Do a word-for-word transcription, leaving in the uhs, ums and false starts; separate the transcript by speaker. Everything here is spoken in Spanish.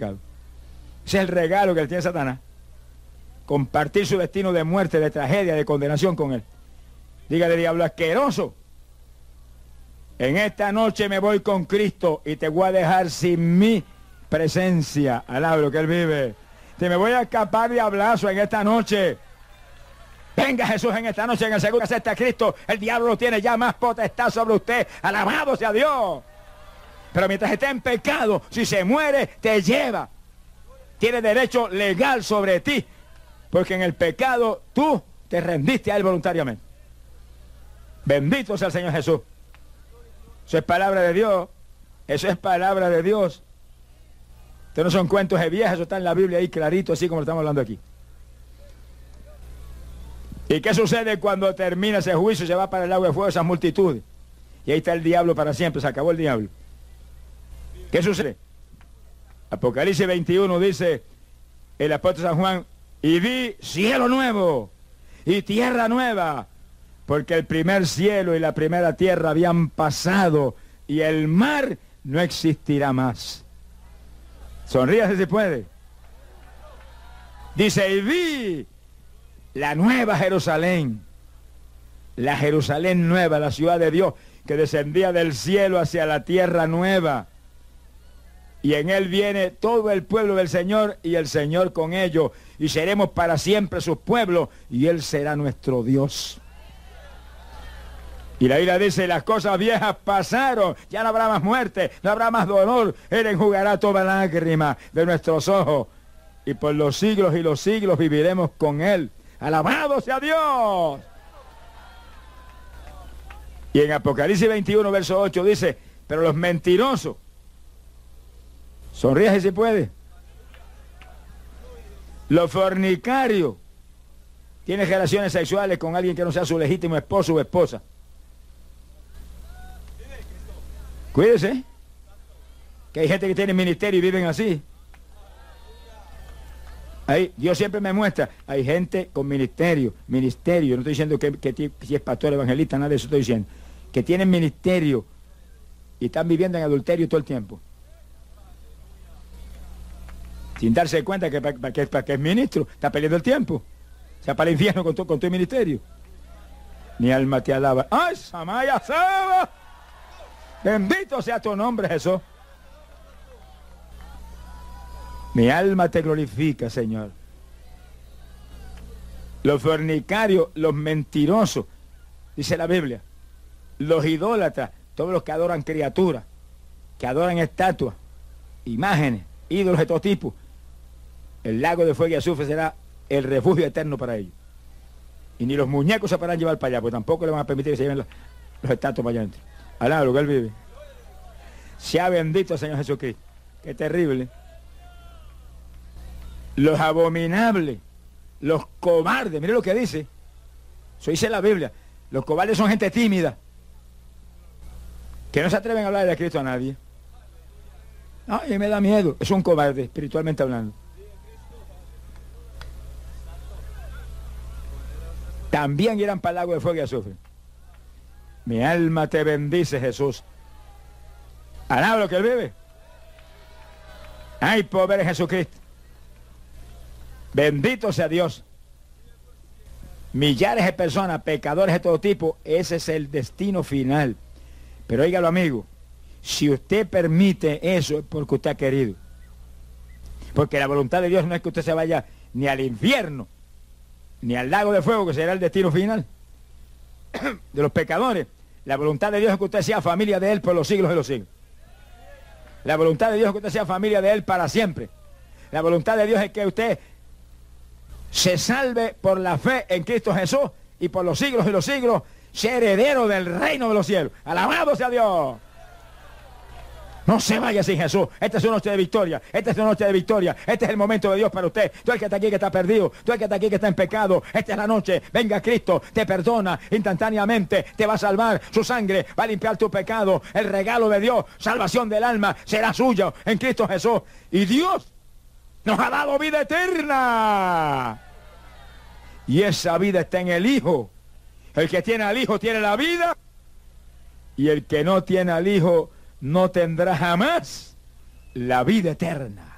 Speaker 1: pecado. Ese es el regalo que él tiene Satanás. Compartir su destino de muerte, de tragedia, de condenación con él. Dígale, diablo asqueroso, en esta noche me voy con Cristo y te voy a dejar sin mi presencia. Alaba lo que él vive. Te me voy a escapar de hablazo en esta noche. Venga Jesús en esta noche, en el segundo que acepta a Cristo, el diablo no tiene ya más potestad sobre usted. Alabado sea Dios. Pero mientras esté en pecado, si se muere, te lleva. Tiene derecho legal sobre ti. Porque en el pecado tú te rendiste a él voluntariamente. Bendito sea el Señor Jesús. Eso es palabra de Dios. Eso es palabra de Dios. Estos no son cuentos de viejas, eso está en la Biblia ahí clarito, así como lo estamos hablando aquí. ¿Y qué sucede cuando termina ese juicio? Se va para el lago de fuego esas multitudes. Y ahí está el diablo para siempre, se acabó el diablo. ¿Qué sucede? Apocalipsis veintiuno dice el apóstol San Juan, y vi cielo nuevo y tierra nueva, porque el primer cielo y la primera tierra habían pasado y el mar no existirá más. Sonríase si puede. Dice, y vi la nueva Jerusalén, la Jerusalén nueva, la ciudad de Dios, que descendía del cielo hacia la tierra nueva. Y en él viene todo el pueblo del Señor y el Señor con ellos. Y seremos para siempre sus pueblos y él será nuestro Dios. Y la Biblia dice, las cosas viejas pasaron, ya no habrá más muerte, no habrá más dolor. Él enjugará toda lágrima de nuestros ojos. Y por los siglos y los siglos viviremos con él. ¡Alabado sea Dios! Y en Apocalipsis veintiuno, verso ocho dice, pero los mentirosos, sonríe si puede, los fornicarios, tienen relaciones sexuales con alguien que no sea su legítimo esposo o esposa. Cuídese, que hay gente que tiene ministerio y viven así. Ahí, Dios siempre me muestra, hay gente con ministerio, ministerio, no estoy diciendo que, que, que si es pastor, evangelista, nada de eso estoy diciendo, que tienen ministerio y están viviendo en adulterio todo el tiempo. Sin darse cuenta que para, para, que, para que es ministro, está perdiendo el tiempo. O sea, para el infierno con tu, con tu ministerio. Mi alma te alaba. ¡Ay, Samaya Saba! Bendito sea tu nombre, Jesús. Mi alma te glorifica, Señor. Los fornicarios, los mentirosos, dice la Biblia, los idólatras, todos los que adoran criaturas, que adoran estatuas, imágenes, ídolos de todo tipo, el lago de fuego y azufre será el refugio eterno para ellos. Y ni los muñecos se podrán llevar para allá, porque tampoco le van a permitir que se lleven los, los estatuas para allá adentro. Alá, lo que él vive. Sea bendito el Señor Jesucristo. Qué terrible. Los abominables, los cobardes, mire lo que dice. Eso dice la Biblia. Los cobardes son gente tímida, que no se atreven a hablar de Cristo a nadie. Ay, me da miedo. Es un cobarde, espiritualmente hablando. También irán para el lago de fuego y azufre. Mi alma te bendice, Jesús. Alaba lo que él vive. Ay, pobre Jesucristo. Bendito sea Dios. Millares de personas, pecadores de todo tipo, ese es el destino final. Pero óigalo, amigo, si usted permite eso es porque usted ha querido. Porque la voluntad de Dios no es que usted se vaya ni al infierno, ni al lago de fuego, que será el destino final de los pecadores. La voluntad de Dios es que usted sea familia de Él por los siglos de los siglos. La voluntad de Dios es que usted sea familia de Él para siempre. La voluntad de Dios es que usted se salve por la fe en Cristo Jesús y por los siglos y los siglos sea heredero del reino de los cielos. Alabado sea Dios. No se vaya sin Jesús. Esta es una noche de victoria. Esta es una noche de victoria. Este es el momento de Dios para usted. Tú el que está aquí que está perdido. Tú el que está aquí que está en pecado. Esta es la noche. Venga Cristo. Te perdona instantáneamente. Te va a salvar. Su sangre va a limpiar tu pecado. El regalo de Dios, salvación del alma, será suyo en Cristo Jesús. Y Dios nos ha dado vida eterna. Y esa vida está en el Hijo. El que tiene al Hijo tiene la vida. Y el que no tiene al Hijo no tendrá jamás la vida eterna.